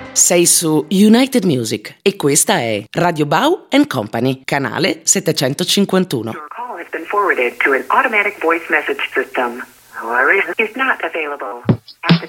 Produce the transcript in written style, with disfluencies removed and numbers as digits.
Sei su United Music e questa è Radio Bau & Company, canale 751. Your call has been forwarded to an automatic voice message system. Is not available. At the